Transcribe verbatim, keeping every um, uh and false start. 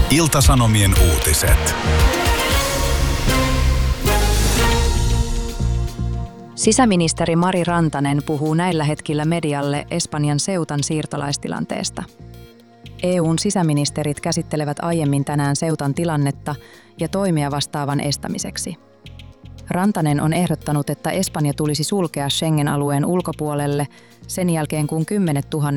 Ilta-Sanomien uutiset. Sisäministeri Mari Rantanen puhuu näillä hetkillä medialle Espanjan Ceutan siirtolaistilanteesta. E U:n sisäministerit käsittelevät aiemmin tänään Ceutan tilannetta ja toimia vastaavan estämiseksi. Rantanen on ehdottanut, että Espanja tulisi sulkea Schengen-alueen ulkopuolelle sen jälkeen, kun kymmenet tuhannet